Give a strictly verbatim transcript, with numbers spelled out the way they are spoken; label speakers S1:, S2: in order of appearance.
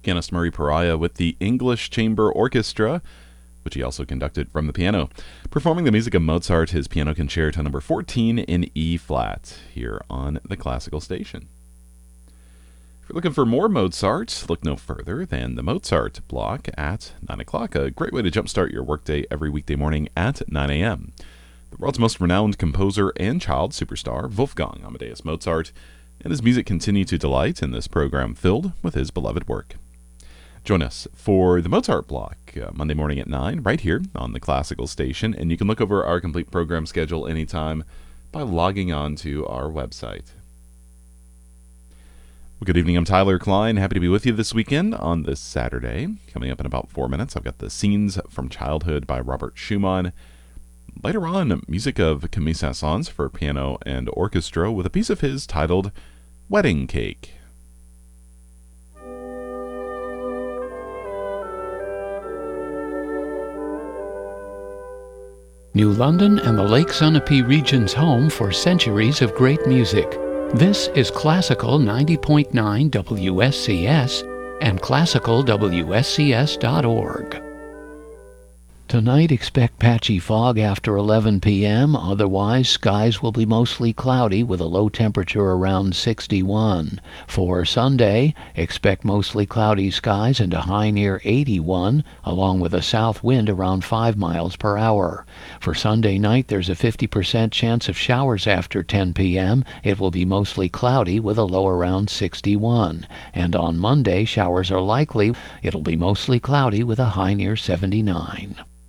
S1: pianist Murray Pariah with the English Chamber Orchestra, which he also conducted from the piano, performing the music of Mozart, his Piano Concerto number fourteen in E-flat, here on the Classical Station. If you're looking for more Mozart, look no further than the Mozart block at nine o'clock, a great way to jumpstart your workday every weekday morning at nine a.m. The world's most renowned composer and child superstar, Wolfgang Amadeus Mozart, and his music continue to delight in this program filled with his beloved work. Join us for the Mozart block uh, Monday morning at nine, right here on the Classical Station, and you can look over our complete program schedule anytime by logging on to our website. Well, good evening, I'm Tyler Klein. Happy to be with you this weekend on this Saturday. Coming up in about four minutes, I've got the Scenes from Childhood by Robert Schumann. Later on, music of Camille Saint-Saëns for piano and orchestra with a piece of his titled Wedding Cake.
S2: New London and the Lake Sunapee region's home for centuries of great music. This is Classical ninety point nine W S C S and classical W S C S dot org. Tonight expect patchy fog after eleven p.m. Otherwise, skies will be mostly cloudy with a low temperature around sixty-one. For Sunday, expect mostly cloudy skies and a high near eighty-one, along with a south wind around five miles per hour. For Sunday night, there's a fifty percent chance of showers after ten p.m. It will be mostly cloudy with a low around sixty-one. And on Monday, showers are likely. It'll be mostly cloudy with a high near seventy-nine.